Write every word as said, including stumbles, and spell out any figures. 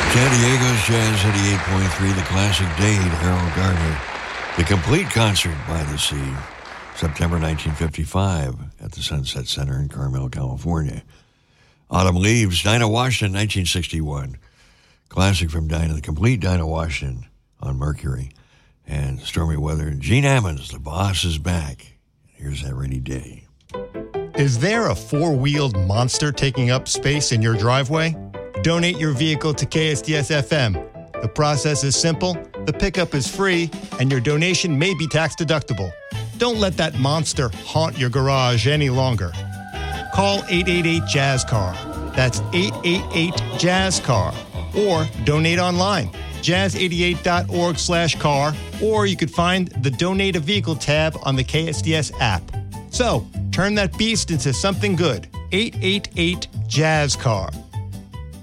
San Diego's Jazz eighty-eight point three, the classic Dade, Harold Gardner. The complete concert by the sea, September nineteen fifty-five at the Sunset Center in Carmel, California. Autumn Leaves, Dinah Washington, nineteen sixty-one. Classic from Dinah, the complete Dinah Washington on Mercury. And Stormy Weather, Gene Ammons, The Boss is Back. Here's That Rainy Day. Is there a four-wheeled monster taking up space in your driveway? Donate your vehicle to K S D S F M. The process is simple, the pickup is free, and your donation may be tax deductible. Don't let that monster haunt your garage any longer. Call eight eight eight, Jazz Car. That's eight eight eight, Jazz Car. Or donate online, jazz eighty-eight dot org slash car, or you could find the Donate a Vehicle tab on the K S D S app. So, turn that beast into something good. eight eight eight, Jazz Car.